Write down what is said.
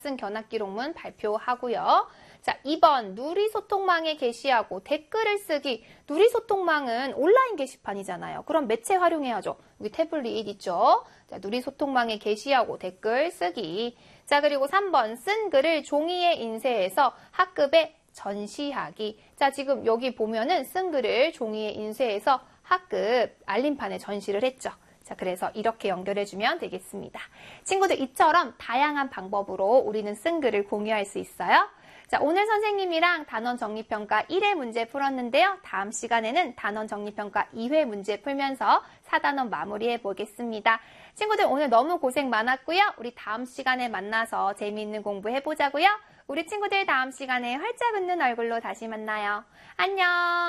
쓴 견학 기록문 발표하고요. 자, 2번 누리소통망에 게시하고 댓글을 쓰기. 누리소통망은 온라인 게시판이잖아요. 그럼 매체 활용해야죠. 여기 태블릿 있죠? 자, 누리소통망에 게시하고 댓글 쓰기. 자, 그리고 3번 쓴 글을 종이에 인쇄해서 학급에 전시하기. 자, 지금 여기 보면은 쓴 글을 종이에 인쇄해서 학급 알림판에 전시를 했죠. 자, 그래서 이렇게 연결해주면 되겠습니다. 친구들 이처럼 다양한 방법으로 우리는 쓴 글을 공유할 수 있어요. 자, 오늘 선생님이랑 단원 정리평가 1회 문제 풀었는데요. 다음 시간에는 단원 정리평가 2회 문제 풀면서 4단원 마무리해 보겠습니다. 친구들 오늘 너무 고생 많았고요. 우리 다음 시간에 만나서 재미있는 공부 해보자고요. 우리 친구들 다음 시간에 활짝 웃는 얼굴로 다시 만나요. 안녕!